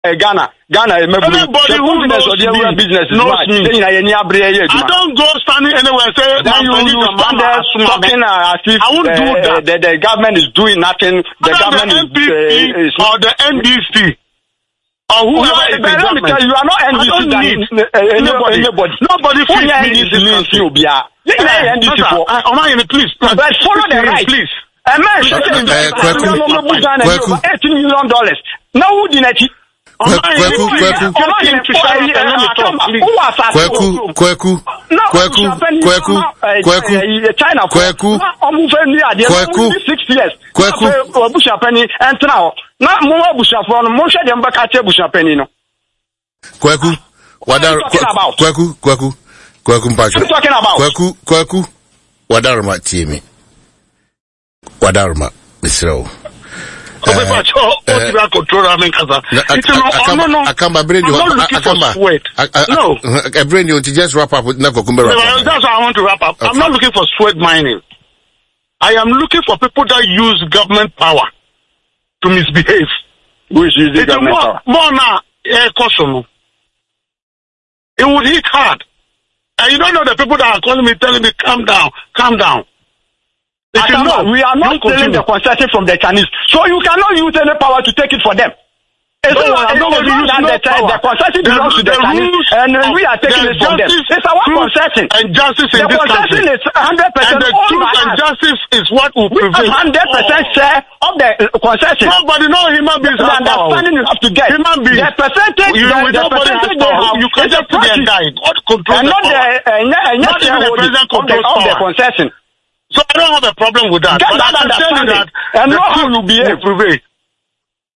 Ghana, everybody who knows business knows me. I don't go standing anywhere and say, when you stand there talking as if I won't do that. The government is doing nothing. The government is or the NDC or whoever is the government. You are not NDC anybody. Nobody feels NDC. Please. But follow the right. Please. $18 million. Now who did it? Kweku. Wadarma Timi. Wadarma, Mr. I bring you to just wrap up with Nako Kumba. That's why I want to wrap up. I'm not looking for sweat mining. I am looking for people that use government power to misbehave. Who is using government power? More now, it would hit hard. And you don't know the people that are calling me, telling me, calm down. We are not taking the concession from the Chinese, so you cannot use any power to take it for them. The concession belongs to the Chinese, and we are taking it from them. It's our concession. And justice in this country. The concession is 100%. And the truth and justice is what will prevail. 100% share of the concession. Nobody knows human beings have power. Understanding you have to get. Human beings. The percentage you can just put their guide. What controls and the not power? not even the president controls the concession. So I don't have a problem with that. Get that understanding. And know how you behave.